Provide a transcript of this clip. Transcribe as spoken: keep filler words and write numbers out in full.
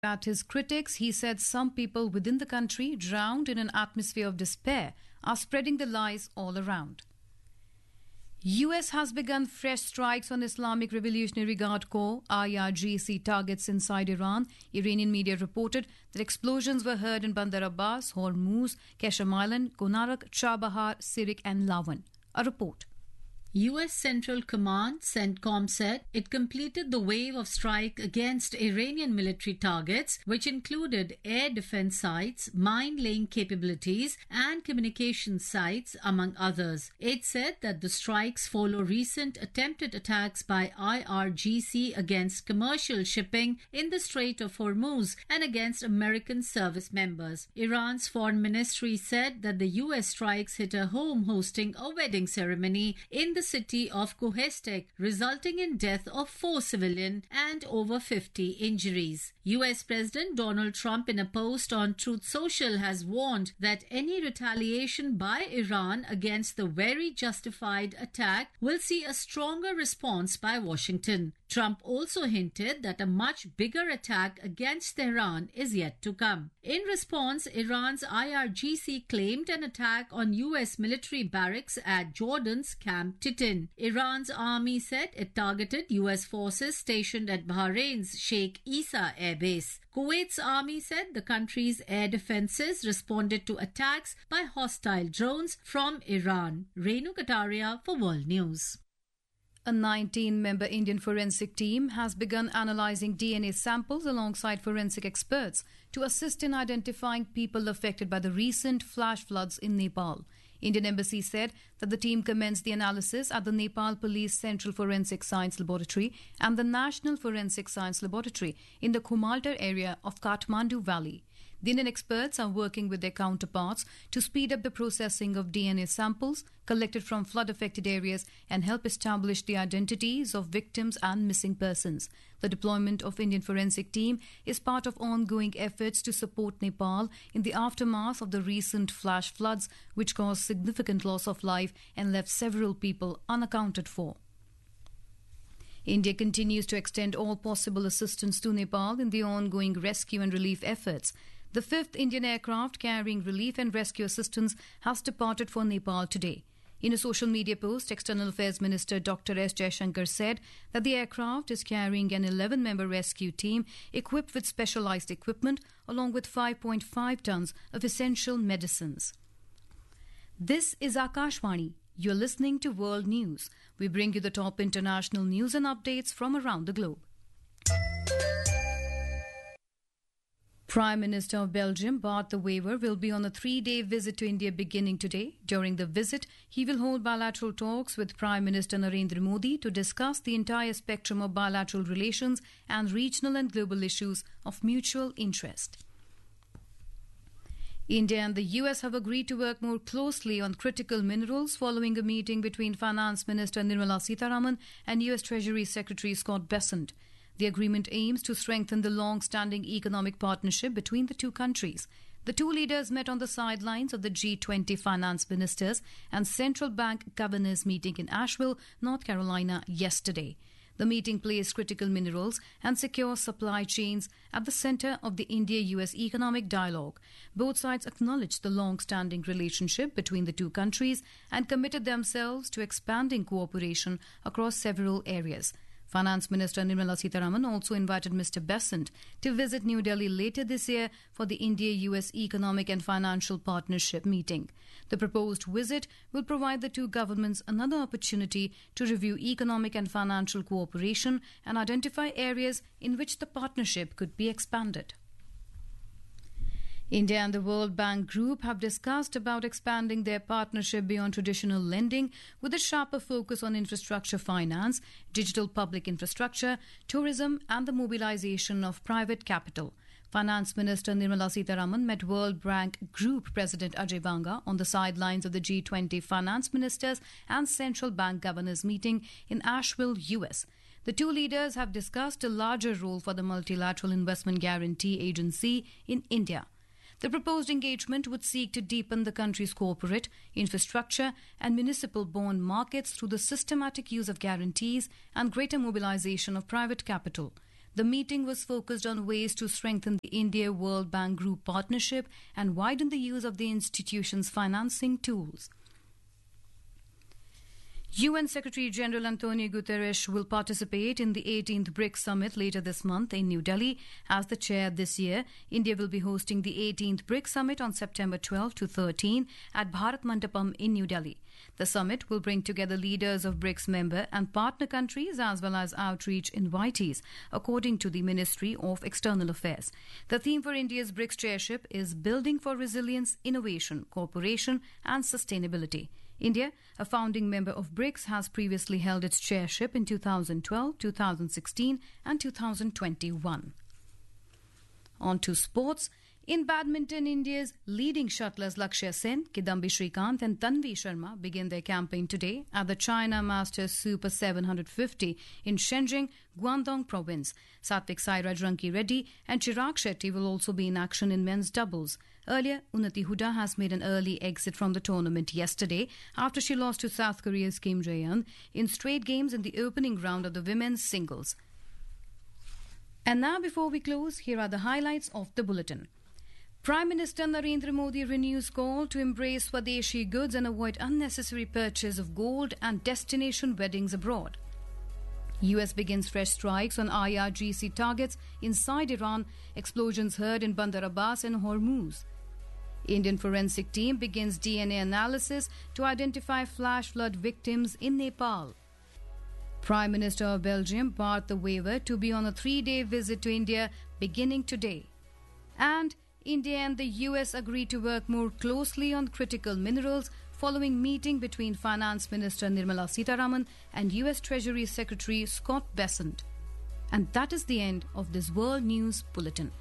At his critics, he said some people within the country, drowned in an atmosphere of despair, are spreading the lies all around. U S has begun fresh strikes on Islamic Revolutionary Guard Corps I R G C targets inside Iran. Iranian media reported that explosions were heard in Bandar Abbas, Hormuz, Keshem Island, Konarak, Chabahar, Sirik and Lawan. A report. U S Central Command, CENTCOM, said it completed the wave of strike against Iranian military targets, which included air defense sites, mine-laying capabilities, and communication sites, among others. It said that the strikes follow recent attempted attacks by I R G C against commercial shipping in the Strait of Hormuz and against American service members. Iran's foreign ministry said that the U S strikes hit a home hosting a wedding ceremony in the city of Kohestek, resulting in death of four civilians and over fifty injuries. U S President Donald Trump, in a post on Truth Social, has warned that any retaliation by Iran against the very justified attack will see a stronger response by Washington. Trump also hinted that a much bigger attack against Tehran is yet to come. In response, Iran's I R G C claimed an attack on U S military barracks at Jordan's Camp Titin. Iran's army said it targeted U S forces stationed at Bahrain's Sheikh Issa Air Base. Kuwait's army said the country's air defenses responded to attacks by hostile drones from Iran. Renu Kataria for World News. A nineteen-member Indian forensic team has begun analyzing D N A samples alongside forensic experts to assist in identifying people affected by the recent flash floods in Nepal. Indian Embassy said that the team commenced the analysis at the Nepal Police Central Forensic Science Laboratory and the National Forensic Science Laboratory in the Kumaltar area of Kathmandu Valley. The Indian experts are working with their counterparts to speed up the processing of D N A samples collected from flood-affected areas and help establish the identities of victims and missing persons. The deployment of Indian forensic team is part of ongoing efforts to support Nepal in the aftermath of the recent flash floods, which caused significant loss of life and left several people unaccounted for. India continues to extend all possible assistance to Nepal in the ongoing rescue and relief efforts. The fifth Indian aircraft carrying relief and rescue assistance has departed for Nepal today. In a social media post, External Affairs Minister Doctor S. Jaishankar said that the aircraft is carrying an eleven-member rescue team equipped with specialized equipment along with five point five tons of essential medicines. This is Akashvani. You're listening to World News. We bring you the top international news and updates from around the globe. Prime Minister of Belgium, Bart de Wever, will be on a three-day visit to India beginning today. During the visit, he will hold bilateral talks with Prime Minister Narendra Modi to discuss the entire spectrum of bilateral relations and regional and global issues of mutual interest. India and the U S have agreed to work more closely on critical minerals following a meeting between Finance Minister Nirmala Sitharaman and U S Treasury Secretary Scott Bessent. The agreement aims to strengthen the long-standing economic partnership between the two countries. The two leaders met on the sidelines of the G twenty finance ministers and central bank governors meeting in Asheville, North Carolina yesterday. The meeting placed critical minerals and secure supply chains at the center of the India-U S economic dialogue. Both sides acknowledged the long-standing relationship between the two countries and committed themselves to expanding cooperation across several areas. Finance Minister Nirmala Sitharaman also invited Mister Bessent to visit New Delhi later this year for the India-U S Economic and Financial Partnership meeting. The proposed visit will provide the two governments another opportunity to review economic and financial cooperation and identify areas in which the partnership could be expanded. India and the World Bank Group have discussed about expanding their partnership beyond traditional lending with a sharper focus on infrastructure finance, digital public infrastructure, tourism and the mobilization of private capital. Finance Minister Nirmala Sitharaman met World Bank Group President Ajay Banga on the sidelines of the G twenty finance ministers and central bank governors meeting in Asheville, U S. The two leaders have discussed a larger role for the Multilateral Investment Guarantee Agency in India. The proposed engagement would seek to deepen the country's corporate, infrastructure and municipal bond markets through the systematic use of guarantees and greater mobilization of private capital. The meeting was focused on ways to strengthen the India-World Bank Group partnership and widen the use of the institution's financing tools. U N Secretary-General Antonio Guterres will participate in the eighteenth BRICS Summit later this month in New Delhi. As the chair this year, India will be hosting the eighteenth BRICS Summit on September twelfth to thirteenth at Bharat Mandapam in New Delhi. The summit will bring together leaders of BRICS member and partner countries as well as outreach invitees, according to the Ministry of External Affairs. The theme for India's BRICS chairship is Building for Resilience, Innovation, Cooperation and Sustainability. India, a founding member of BRICS, has previously held its chairship in two thousand twelve, two thousand sixteen and two thousand twenty-one. On to sports. In badminton, India's leading shuttlers Lakshya Sen, Kidambi Shrikant and Tanvi Sharma begin their campaign today at the China Masters Super seven fifty in Shenzhen, Guangdong Province. Satvik Sairaj Ranki Reddy and Chirag Shetty will also be in action in men's doubles. Earlier, Unnati Huda has made an early exit from the tournament yesterday after she lost to South Korea's Kim Jae-yeon in straight games in the opening round of the women's singles. And now, before we close, here are the highlights of the bulletin. Prime Minister Narendra Modi renews call to embrace Swadeshi goods and avoid unnecessary purchase of gold and destination weddings abroad. U S begins fresh strikes on I R G C targets inside Iran. Explosions heard in Bandar Abbas and Hormuz. Indian forensic team begins D N A analysis to identify flash flood victims in Nepal. Prime Minister of Belgium barred the waiver to be on a three-day visit to India beginning today. And India and the U S agree to work more closely on critical minerals following meeting between Finance Minister Nirmala Sitharaman and U S Treasury Secretary Scott Bessent. And that is the end of this World News Bulletin.